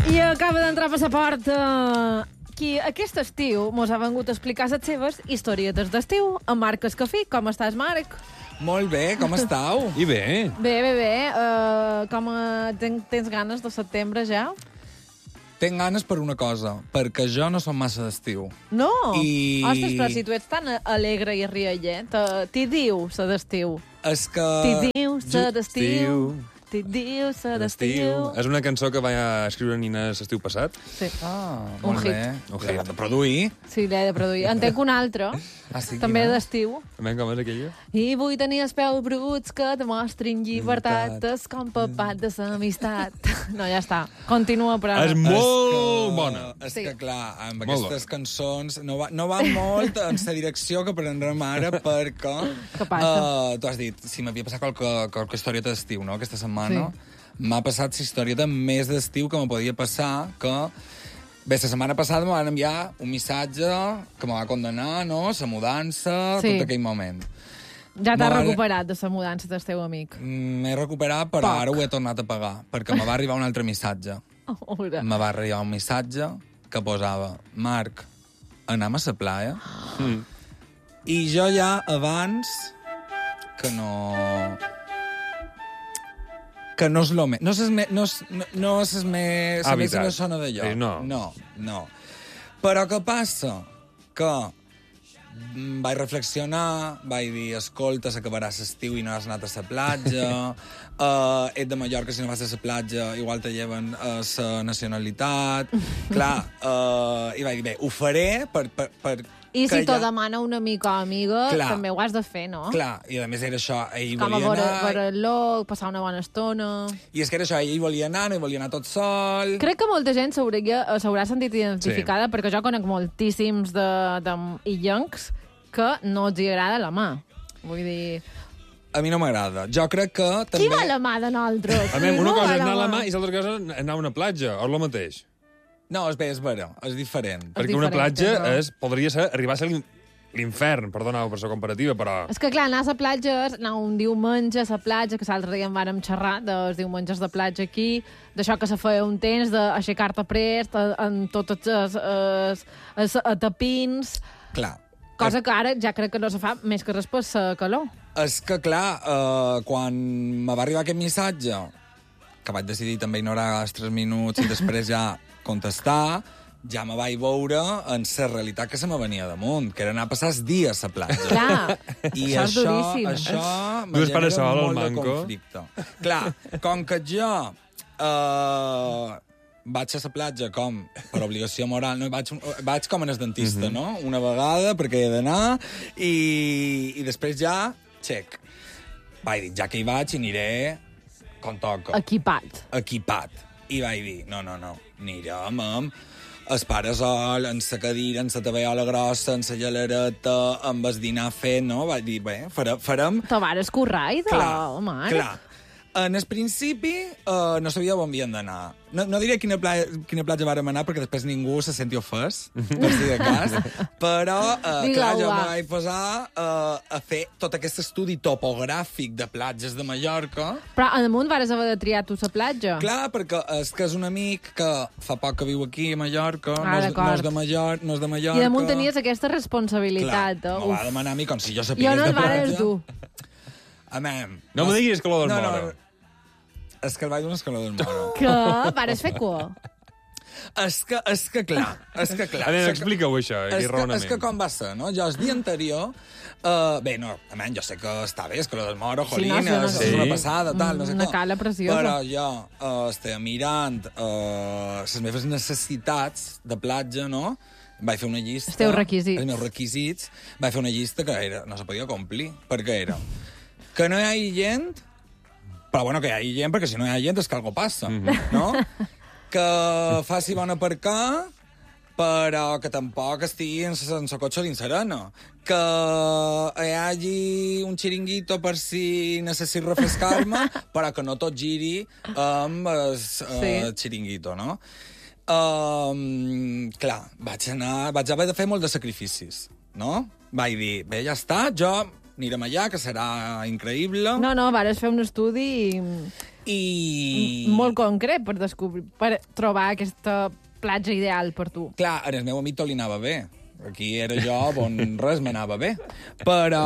I acaba d'entrar a Passaport qui aquest estiu mos ha vengut a explicar les seves historietes d'estiu amb Marc Escafí. Com estàs, Marc? Molt bé, com estàu? I bé. Bé. Tens ganes de setembre ja? Tenc ganes per una cosa, perquè jo no som massa d'estiu. No? I- Ostres, però si tu ets tan alegre i riallet, t'hi diu sa d'estiu. És que... T'hi diu sa d'estiu. T'hi diu sa d'estiu. És una cançó que va escriure Nina l'estiu passat. Sí. Ah, Un molt hit. bé. Un L'he hit. de produir. Sí, l'he de produir. En tenc un altre, Sí, també quina? d'estiu. També com és aquella? I vull tenir els peus bruts que demostrin llibertat, escampapat de l'amistat. No, ja està. Continua, però... És molt bona. És Sí. que, clar, amb Molt aquestes cançons no va molt en la direcció que prendrem ara, perquè... Què passa? Tu has dit, si m'havia passat qualque historieta d'estiu, no?, aquesta setmana. M'ha passat la historieta més d'estiu que me podia passar, que... Bé, la setmana passada me van enviar un missatge que me va condenar, no?, la mudança, Sí. tot aquell moment. Ja t'has Mare- recuperat de la mudança del teu amic. M'he recuperat, però Poc. ara ho he tornat a pagar, perquè me va arribar un altre missatge. Ora. Me va arribar un missatge que posava Marc, anem a la playa? I jo ja abans que no... Que no és lo més... No és el més... La Hàbitat. més zona d'allò. Sí, no. No. Però què passa? Que vaig reflexionar, vaig dir, escolta, s'acabarà l'estiu i no has anat a la platja, ets de Mallorca, si no vas a la platja, igual te lleven a la nacionalitat. Clar, i vaig dir, bé, ho faré per I si que t'ho demana un amic o amiga, Clar. també ho has de fer, no? Clar, i a més era això, ell Com a volia anar... veure-lo, passar una bona estona... I és que era això, ell volia anar, no hi volia anar tot sol... Crec que molta gent s'haurà sentit identificada, perquè jo conec moltíssims de illencs que no els hi agrada la mà. Vull dir... A mi no m'agrada. Jo crec que també... Qui va a la mà de nosaltres? A més, una Ningú cosa va és anar a la mà i l'altra cosa és anar a una platja, o és el mateix. No, és bé, és vera, és diferent. Perquè una diferent, platja tens raó. podria ser arribar a ser l'infern, perdoneu per la comparativa, però... És que, clar, anar a la platja és anar un diumenge a la platja, que l'altre dia en vàrem xerrar dels diumenges de platja aquí, d'això que se feia un temps, d'aixecar-te prest, en tots els tapins... Clar. Cosa que ara ja crec que no se fa més que res per la calor. És que, clar, quan me va arribar aquest missatge, que vaig decidir també ignorar els 3 minuts i després ja contestar, ja me vaig veure en la realitat que se me venia damunt, que era anar a passar els dies a la platja. Clar, I això és duríssim. això me Dues genera parasol al molt de manco. conflicte. Clar, com que jo vaig a la platja com per obligació moral, no, vaig com en el dentista, no? Una vegada, perquè he d'anar, i després ja, xec. Vaig dir, ja que hi vaig, aniré com toca. Equipat. Equipat. I vaig dir, no, anirem amb el parasol, en la cadira, en la taveola grossa, en la gelareta, amb el dinar fet, no? Vaig dir, bé, farem... Te vares currar i de... home, ara. Clar. En el principi no sabia on havíem d'anar. No diré quina platja vàrem anar perquè després ningú se senti ofès, per si de cas, però clar, jo me vaig posar a fer tot aquest estudi topogràfic de platges de Mallorca. Però a damunt vares haver de triar tu la platja. Clar, perquè és que és un amic que fa poc que viu aquí a Mallorca, Ah, no és d'acord. de Mallorca. I damunt tenies aquesta responsabilitat. Clar, me va demanar a mi com si jo Jo sapigués no de el vares platja. dur. Amem. No me diguis calor del Moro. És que el vaig donar escaló del Moro. Que vares fer cua. És que clar. A veure, explica-ho, això, aquí raonament. És que com va ser, no? Jo el dia anterior... bé, no, jo sé que està bé, escaló del Moro, Sí, no, Jolines, sí, és no. una passada, tal, no sé Una què. cala preciosa. Però jo estava mirant les meves necessitats de platja, no? Vaig fer una llista... Els teus requisits. Els meus requisits. Vaig fer una llista que no se podia complir. Per què era? Que no hi hagi gent, però bueno, que hi hagi gent, perquè si no hi ha gent és que algo passa, no? Que faci bon aparcar, però que tampoc estigui en la cotxe dins serena. Que hi hagi un xiringuito per si necessito refrescar-me, però que no tot giri amb el xiringuito, no? Clar, vaig haver de fer molt de sacrificis, no? Vaig dir, bé, ja està, jo anirem allà, que serà increïble. No, vares fer un estudi I... Molt concret per trobar aquesta platja ideal per tu. Clar, en el meu amic tot li anava bé. Aquí era jo on res m'anava bé. Però...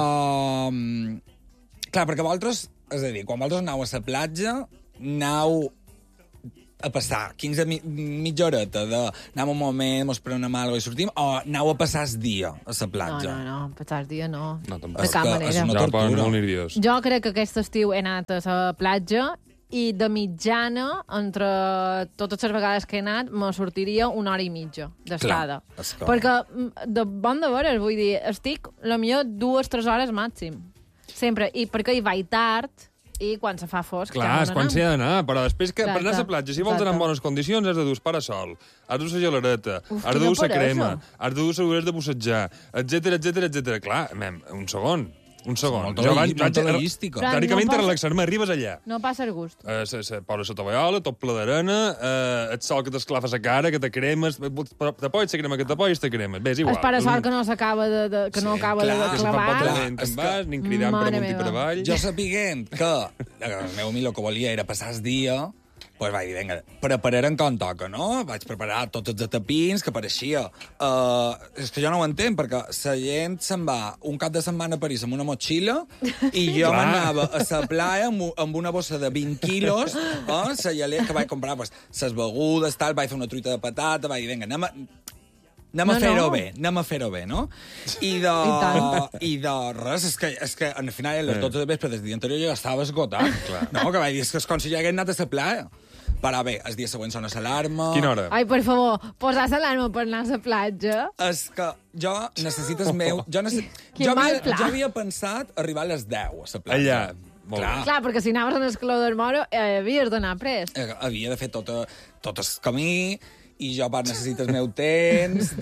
Clar, perquè vosaltres, és a dir, quan vosaltres aneu a la platja, aneu a passar 15 mitja horeta d'anem un moment, mos prenem alguna i sortim, o aneu a passar el dia a la platja? No, passar el dia no. No, tampoc. De cap És manera. una Ja, però tortura. molt nerviós. Jo crec que aquest estiu he anat a la platja i de mitjana, entre totes les vegades que he anat, me sortiria 1 hora i mitja d'estada. Clar, és que- Perquè, de bon de veres, vull dir, estic potser 2-3 hores màxim. Sempre. I perquè hi vaig tard i quan se fa fosc Clar, ja és quan s'hi ha d'anar, però després que per anar a la Exacte. platja, si vols anar en Exacte. bones condicions, has de dur parasol, has de dur la gelareta, Uf, has de quina dur la peresa. crema, has de dur segures de bussejar, etc. Clar, un segon. Molta logística. Però Teòricament, no per pots- relaxar-me, arribes allà. No passa el gust. Poses la tovallola, tot ple d'arena, el sol que t'esclafa la cara, que te cremes, t'apolles la crema, que t'apolles te cremes. Bé, és igual. El parasol que no s'acaba que no acaba clar, de que Que se fa clavar. pot Clar, te'n és vas, que- ni cridant per Mare amunt i per meva. avall. Jo sapiguent que el meu amic el que volia era passar el dia, pues vaig dir, vinga, prepararem com toca, no? Vaig preparar tots els tapins que pareixia. És que jo no ho entenc, perquè la gent se'n va un cap de setmana a París amb una motxilla i jo Clar. m'anava a la playa amb una bossa de 20 quilos, la llalera que vaig comprar, pues, les begudes, tal, vaig fer una truita de patata, vaig dir, vinga, anem a fer-ho bé, anem a fer-ho bé, no? tant. I de res, és que al final, a les 12 de vespre del dia anterior, jo ja estava esgotat. No? Que vaig dir, és que és com si ja hagués anat a la playa. Però bé, el dia següent sona l'alarma... Quina hora? Ai, per favor, posar l'alarma per anar a la platja. És que jo necessito el meu... Quin mal pla. Jo havia pensat arribar a les 10 a la platja. Allà. Molt Clar. bé. Clar, perquè si anaves en el calor del moro, havies d'anar pres. Havia de fer tot el camí i jo necessito el meu temps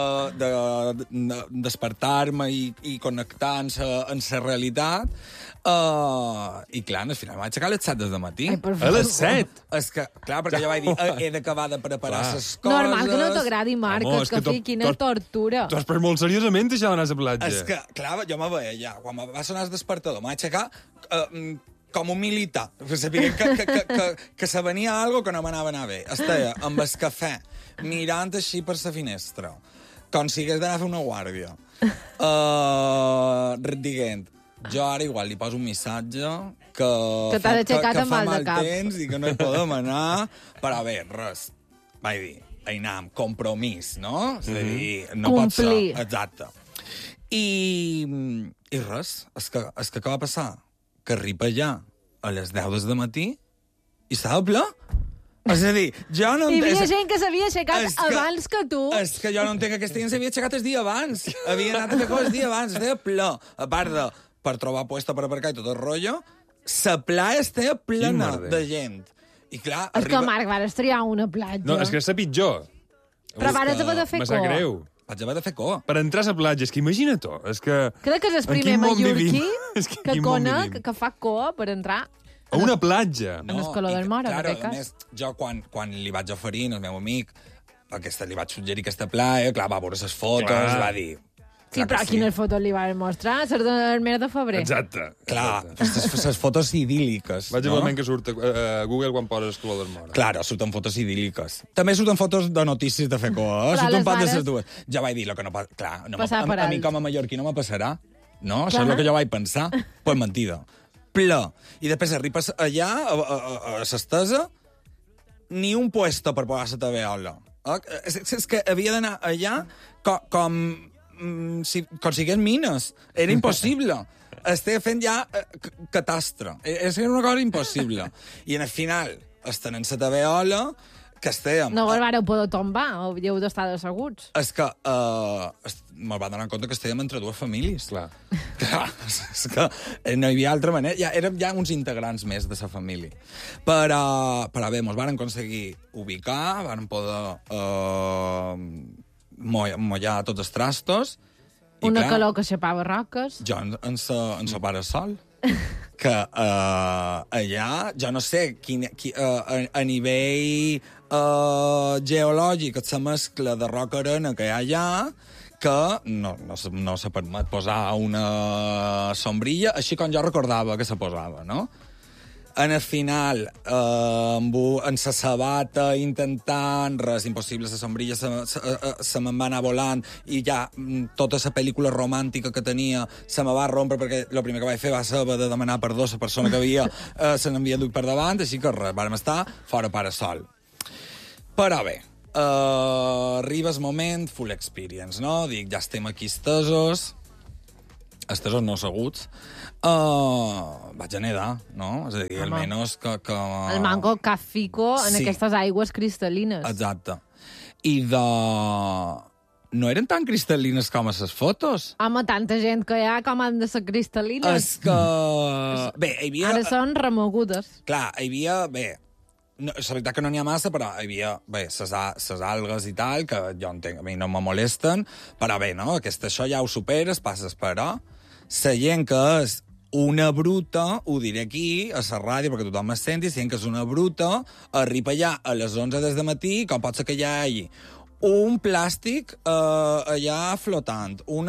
de despertar-me i connectar en la realitat. I clar, al final m'vaig aixecar a les 7 del matí. Ai, per A favor. les 7? És que, clar, perquè jo vaig dir, he d'acabar de preparar Clar. les coses... Normal que no t'agradi, Marc, Home, és que fi, quina tortura. Tu has pres molt seriosament això d'anar a la platja. És que, clar, jo me veia ja, quan me va sonar el despertador, m'vaig aixecar com un militar, sapiguent que se venia algo que no m'anava a anar bé. Estava amb el cafè, mirant així per la finestra, com si hagués d'anar a fer una guàrdia. Dient, jo ara igual li poso un missatge que t'has aixecat amb fa mal de mal cap. temps i que no hi podem anar, però bé, res. Vaig dir, anar amb compromís, no? És a dir, no pot ser. Complir. Exacte. I res, és que què va passar? Que arriba ja a les 10 del matí i estava ple. És a dir, jo no Hi havia entenc... gent que s'havia aixecat abans que tu. És que jo no entenc que aquesta gent s'havia aixecat el dia abans. Havia anat a fer coses el dia abans, estava ple. A part de, per trobar puesto per aparcar i tot el rotllo, la playa estava plena merder. de gent. I clar, És que, Marc, vares triar una platja. No, és que és la pitjor. Però vares haver de fer Me sap cor. greu. vaig haver de fer cor. Per entrar a la platja, és que imagina-t'ho, és que... Crec que és el en primer quin món mallorquí vivim? És que en que quin món conec vivim? que fa cor per entrar. A una platja. En el calor del mar, en claro, aquest cas. a més, jo quan li vaig oferir al meu amic, li vaig suggerir aquesta playa, clar, va veure les fotos, Clar. va dir... Sí, clar però que quines fotos li van mostrar? Les del mes de febrer. Exacte. Clar, exacte. les fotos idíl·liques, Vaig a no? veure que surt a Google quan poses color del mort. Claro, surten fotos idíl·liques. També surten fotos de notícies de fer cor, Però surten les pas de vares- les dues. Ja vaig dir, lo que no passa... Clar, no Passar per a mi alt. com a mallorquí no me passarà. No? Això Clar. és el que jo vaig pensar. Pues mentida. Ple. I després arribes allà, a l'estesa, ni un puesto per posar la taveola. És que havia d'anar allà com si consigués mines. Era impossible. Estava fent ja catastre. És una cosa impossible. I al final, estan en la taveola, que estàvem... No vos vareu poder tombar, o havíeu d'estar asseguts. És que me'l va donar compte que estàvem entre dues famílies. Clar. Clar, és que no hi havia altra manera. Ja, érem ja uns integrants més de la família. Però bé, mos varen aconseguir ubicar, varen poder mollar tots els trastos. I Una clar, calor que xapava roques. jo en sa parasol, que allà, jo no sé, a nivell geològic, la mescla de roca-arena que hi ha allà, que no se permet posar una sombrilla, així com jo recordava que se posava, no? En el final, en sa sabata, intentant, res, impossible, la sombrilla se me'n va anar volant i ja tota la pel·lícula romàntica que tenia se me va rompre perquè el primer que vaig fer va ser de demanar perdó a la persona que havia se n'havia dut per davant, així que res, vàrem estar fora pare sol. Però bé, arriba el moment, full experience, no? Dic, ja estem aquí estesos no asseguts, vaig a nedar, no? És a dir, almenys que... El mango cafico en Sí. aquestes aigües cristal·lines. Exacte. I no eren tan cristal·lines com a les fotos. Home, tanta gent que hi ha, com han de ser cristal·lines? És que... Bé, hi havia... Ara són remogudes. Clar, hi havia... Bé, no, és veritat que no n'hi ha massa, però hi havia, bé, ses algues i tal, que jo entenc, a mi no me molesten, però bé, no? Això ja ho superes, passes però... La gent que és una bruta, ho diré aquí, a la ràdio, perquè tothom me senti, la gent que és una bruta, arriba allà a les 11 des de matí, com pot ser que hi hagi un plàstic allà flotant, un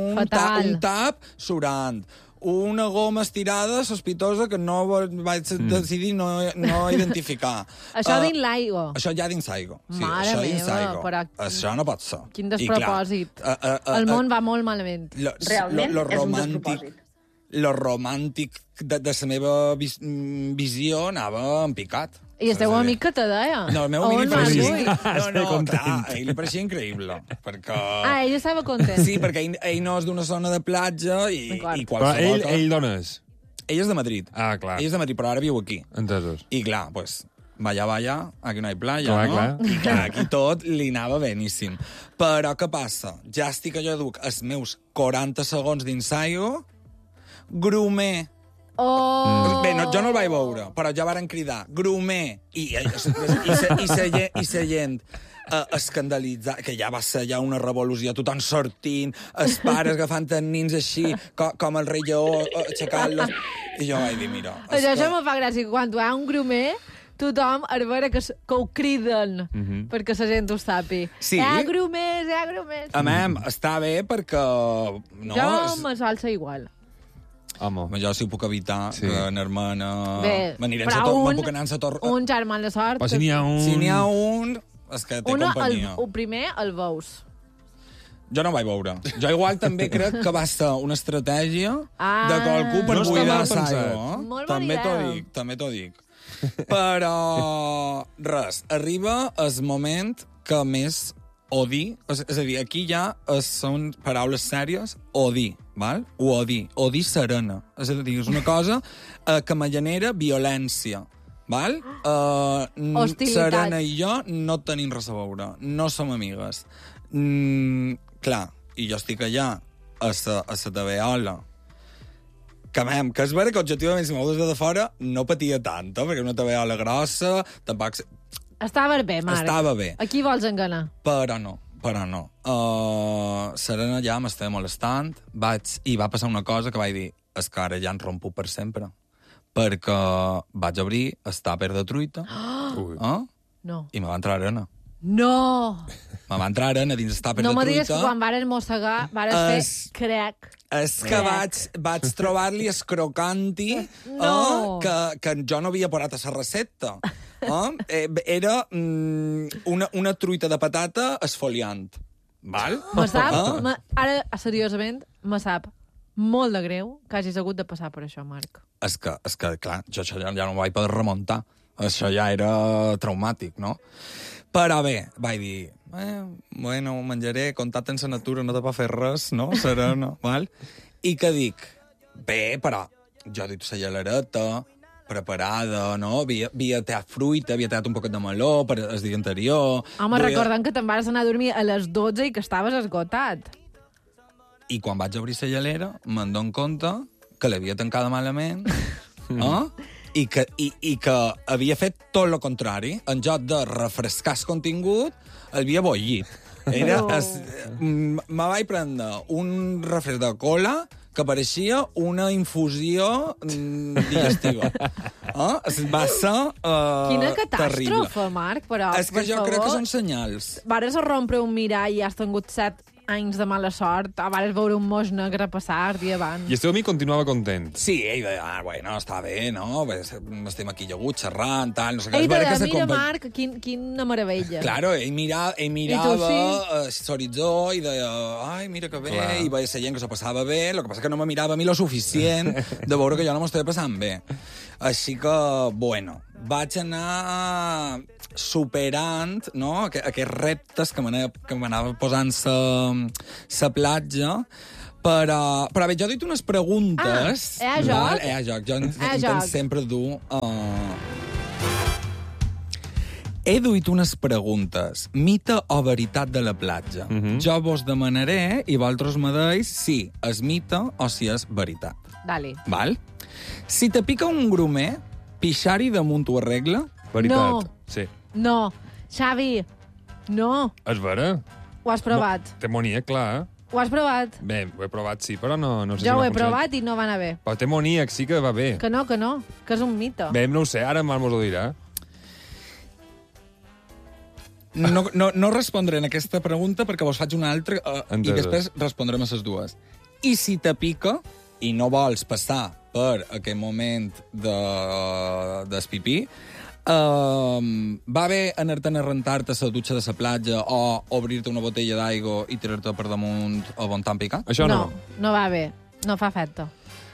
tap surant, una goma estirada sospitosa que no vaig decidir no identificar. Això dins l'aigua. Això ja dins l'aigua. Sí, Mare això dins meva, l'aigua. però... Això no pot ser. Quin despropòsit. El món va molt malament. Realment és un despropòsit. Lo romàntic de la meva visió anava en picat. I el teu amic que te deia? No, el meu amic li pareixia... clar, a ell li pareixia increïble, perquè... Ah, ell estava content. Sí, perquè ell no és d'una zona de platja i D'acord. Però qualsevol cosa... ell d'on és? Ell és de Madrid. Ah, clar. Ell és de Madrid, però ara viu aquí. Entesos. I clar, pues, vaya, aquí no hi playa, Clar, no? clar. I clar, aquí tot li anava beníssim. Però què passa? Ja estic jo duc els meus 40 segons d'ensaio, grumer. Oh! Bé, no, jo no el vaig veure, però ja varen cridar grumer i sa gent escandalitzar, que ja va ser ja una revolució, tothom sortint, els pares agafant els nins així, com el rei lleó, aixecant-los... I jo vaig dir, mira... Això me fa gràcia, que quan hi ha un grumer, tothom, a veure que ho criden, perquè la gent ho sapi. Sí. Hi ha grumers. Està bé perquè... No, Jo me salsa igual. Home. jo si ho puc evitar, Sí. que anar-me'n Bé, però me'n puc anar a la torre... un germà de sort. Però si n'hi ha un... Si n'hi ha un, és que té companyia. El primer el veus. Jo no ho vaig veure. Jo igual també crec que va ser una estratègia de qualcú per No està buidar mal pensat. l'aigua. Molt bona idea. També t'ho dic. Però, res, arriba el moment que més odi, és a dir, aquí ja són paraules sèries, odi, val? Odi serena. És a dir, és una cosa que me genera violència. Val? Hostilitat. Serena i jo no tenim res a veure, no som amigues. Clar, i jo estic allà a la taveola, que és vera que objectivament, si m'ho des de fora, no patia tant, perquè una taveola grossa, tampoc... Estava bé, Marc. Estava bé. A qui vols enganar? Però no. Serena ja m'estava molestant, i va passar una cosa que vaig dir, és que ara ja ens rompo per sempre. Perquè vaig obrir el tàper de truita, No. i me va entrar arena. No! Me va entrar arena dins el tàper No de me truita. digues que quan vares mossegar, vares fer crec. És que vaig trobar-li escrocanti No. que jo no havia posat a la recepta. Era una truita de patata esfoliant. Val? Me sap, ara, seriosament, me sap molt de greu que hagis hagut de passar per això, Marc. És que clar, jo això ja no ho vaig poder remuntar. Això ja era traumàtic, no? Però bé, vaig dir, bueno, menjaré, contacte en la natura, no te va fer res, no? Serena, val? I que dic, bé, però jo he dit la gelareta, preparada, no? Havia tallat fruita, havia tallat un poquet de meló per el dia anterior. Home, recordant que te'n vas anar a dormir a les 12 i que estaves esgotat. I quan vaig obrir la gelera, me'n dono compte que l'havia tancada malament, i que havia fet tot el contrari. En lloc de refrescar el contingut, l'havia bollit. Me vaig prendre un refresc de cola que pareixia una infusió digestiva. Va ser Quina catàstrofe, terrible. Marc, però, És que jo crec que són senyals. Vares a rompre un mirall i has tingut set anys de mala sort, vares veure un mos negre passar el dia abans. I el teu amic continuava content. Sí, ell deia, bueno, està bé, no? Estem aquí lleguts, xerrant, tal, no sé què. Ell deia, mira, Marc, quina meravella. Claro, ell mirava l'horitzó i deia, ai, mira que bé, clar. I veia la gent que s'ho passava bé, el que passa que no me mirava a mi lo suficient de veure que jo no m'ho estava passant bé. Així que, bueno, vaig anar superant, no?, aquests reptes que m'anava posant la platja, però bé, jo he dit unes preguntes... a joc? A joc. Jo intent sempre dur... He duit unes preguntes. Mite o veritat de la platja? Jo vos demanaré i vosaltres me deis si és mite o si és veritat. Dale. Val? Si te pica un grumer, pixar-hi damunt ho arregla? Veritat. No. Sí. No. Xavi, no. És vera? Ho has provat. Té amoníac, clar. Ho has provat? Bé, ho he provat, sí, però no sé si jo m'ha ho he funcionat. provat i no va anar bé. Però té amoníac, sí que va bé. Que no, que és un mite. Bé, no ho sé, ara Marc mos ho dirà. No respondré en aquesta pregunta perquè vos faig una altra i després respondrem a les dues. I si te pica i no vols passar per aquell moment del pipí, va bé anar-te'n a rentar-te a la dutxa de la platja o obrir-te una botella d'aigua i tirar-te per damunt el bon tan picat? Això no. No va bé. No fa efecte.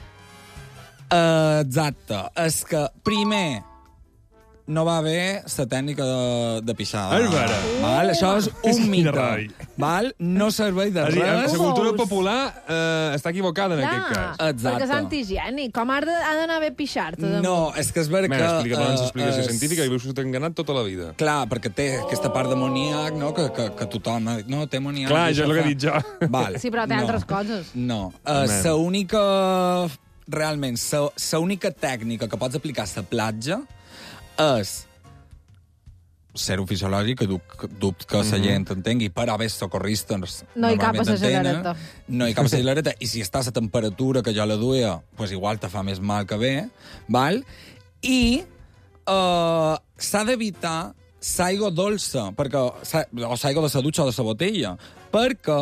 Exacte. És que, primer, no va bé la tècnica de pixar. És vera. Val? Això és un mite. Val? No serveix de res. La cultura popular està equivocada en aquest cas. Exacte. Perquè és antihigiènic. Com ha d'anar bé pixar-te? No, és que és vera que... Explica-te l'explicació científica i veus que t'ha enganat tota la vida. Clar, perquè té aquesta part d'amoníac, no?, que tothom ha dit, no, té amoníac. Clar, això és el que he dit jo. Val. Sí, però té altres coses. No. L'única... Realment, l'única tècnica que pots aplicar a la platja és ser-ho fisiològic, que dubto que la gent entengui, però bé, socorristes no hi cap a la gelareta. No hi cap a la gelareta, i si està a la temperatura que jo la duia, pues igual te fa més mal que bé, val? I s'ha d'evitar l'aigua dolça, o l'aigua de la dutxa o de la botella, perquè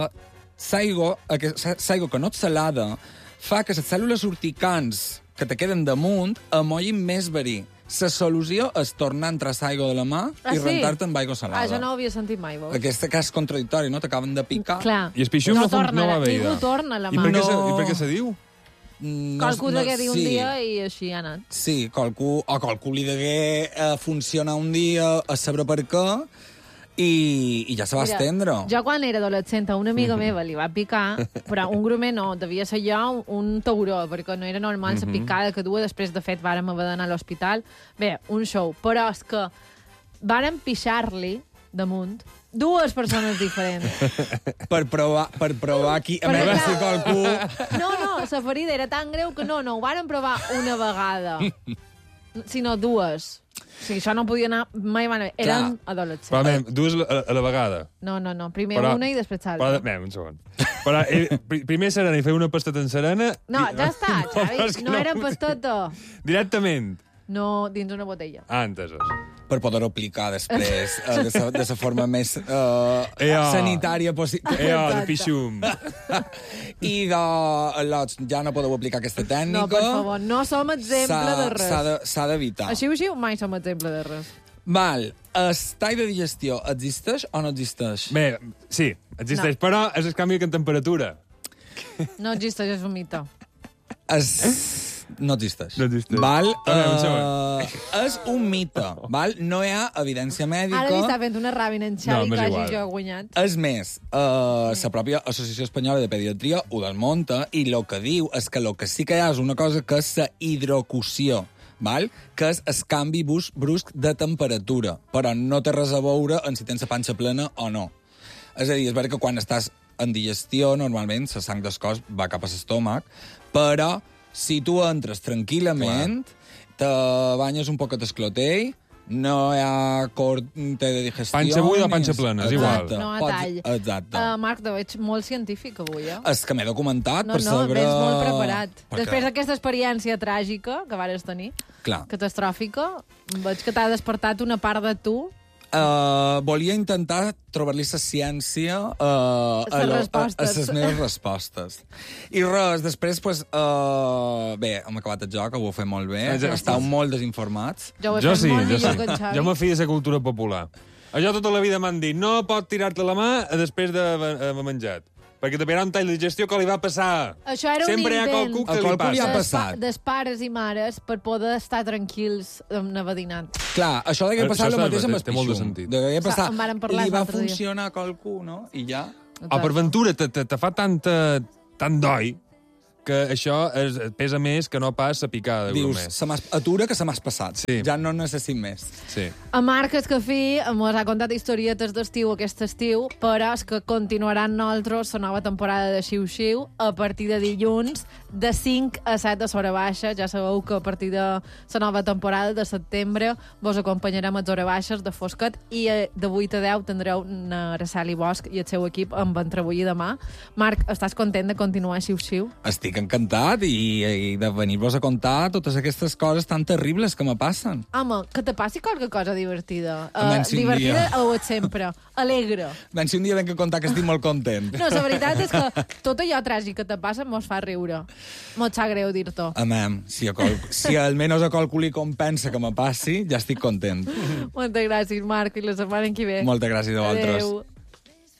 l'aigua que no et salada fa que les cèl·lules urticants que te queden damunt amollin més verí. La solució és tornar a entrar l'aigua de la mà i rentar-te amb aigua salada. Jo no ho havia sentit mai, veus? Aquest cas contradictori, no? T'acaben de picar. Clar. I el pixum no va bé. Ningú torna a la mà. I per què se diu? Qualcú degué dir un dia i així ha anat. Sí, qualcú li degué funcionar un dia a saber per què i ja se va estendre. Jo quan era adolescent a una amiga meva li va picar, però un grumer no, devia ser jo un tauró, perquè no era normal la picada que duia. Després, de fet, vàrem haver d'anar a l'hospital. Bé, un show. Però és que vàrem pixar-li damunt dues persones diferents. Per provar aquí, a veure si qualcú... No, la ferida era tan greu que no ho vàrem provar una vegada, sinó dues. O sigui, això no podia anar mai bé. Eren adolescents. Però, dues a la vegada. No. Primer una i després l'altra. Un segon. Però primer serena i fer una pasteta en serena... No, ja està, Xavi. No era pasteta. Directament. No, dins una botella. Entesos. Per poder-ho aplicar després de la forma més sanitària possible. De pixum. I ja no podeu aplicar aquesta tècnica. No, per favor, no som exemple de res. S'ha d'evitar. Així mai som exemple de res. Val. El tall de digestió existeix o no existeix? Bé, sí, existeix, però és el canvi en temperatura. No existeix, és un mite. No existeix. No existeix. Val? És un mite. Val? No hi ha evidència mèdica. Ara li està fent una ràbia en Xavi que hagi jo guanyat. És més, la pròpia Associació Espanyola de Pediatria ho desmunta i el que diu és que el que sí que hi ha és una cosa que és la hidrocució, val? Que és el canvi brusc de temperatura, però no té res a veure en si tens la panxa plena o no. És a dir, és veritat que quan estàs en digestió, normalment, la sang del cos va cap a l'estómac, però si tu entres tranquil·lament, te banyes un poquet esclotell, no hi ha corte de digestió... Panxa buida o panxa plena, és igual. No a tall. Exacte. Marc, te veig molt científic avui, eh? És que m'he documentat per saber... Vens molt preparat. Després d'aquesta experiència tràgica que vares tenir, clar, catastròfica, veig que t'ha despertat una part de tu volia intentar trobar-li la ciència a les meves respostes. I res, després, pues, bé, hem acabat el joc, ho heu fet molt bé, estàu molt desinformats. Jo sí. Jo me fio de la cultura popular. Jo tota la vida m'han dit, no pot tirar-te la mà després d'haver menjat. Perquè també era un tall de digestió que li va passar. Això era sempre un intent. Sempre hi ha qualcú que li passa. Li ha passat. Dels pares i mares per poder estar tranquils nevadinant. Clar, això degué passar el mateix amb el té molt de pixum. sentit. Degué passar. Li va funcionar a qualcú, no? I ja... Per ventura te fa tant doi que això pesa més que no pas la picada de gourmet. Dius, atura que se m'has passat. Sí. Ja no necessit més. Sí. A Marc Escafí ens ha contat historietes d'estiu aquest estiu, però és que continuaran nosaltres la nova temporada de Xiu Xiu a partir de dilluns, de 5 a 7 de Sora Baixa. Ja sabeu que a partir de la nova temporada de setembre vos acompanyarem a Sora Baixes de Fosquet i de 8 a 10 tindreu Araceli Bosch i el seu equip amb Entrebullir demà. Marc, estàs content de continuar Xiu Xiu? Estic encantat i de venir-vos a contar totes aquestes coses tan terribles que me passen. Home, que te passi qualque cosa divertida. Divertida ho ets sempre. Alegre. Si un dia venc a contar que estic molt content. No, la veritat és que tot allò tràgic que te passa mos fa riure. Mos sap greu dir-t'ho. Amem, si almenys a qualcú li compensa que me passi, ja estic content. Moltes gràcies, Marc, i la setmana que ve. Moltes gràcies a vosaltres. Adéu.